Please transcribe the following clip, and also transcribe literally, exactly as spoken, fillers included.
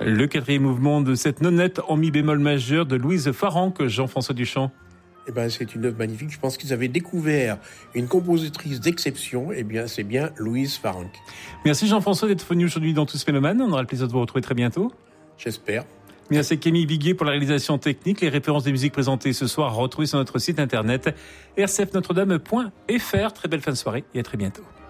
Le quatrième mouvement de cette nonette en mi bémol majeur de Louise Farrenc, Jean-François Duchamp. Eh ben, c'est une œuvre magnifique. Je pense qu'ils avaient découvert une compositrice d'exception. Eh bien, c'est bien Louise Farrenc. Merci Jean-François d'être venu aujourd'hui dans Tous Mélomanes. On aura le plaisir de vous retrouver très bientôt. J'espère. Merci à Camille Viguier pour la réalisation technique. Les références des musiques présentées ce soir retrouvées sur notre site internet r c f notre dame point f r. Très belle fin de soirée et à très bientôt.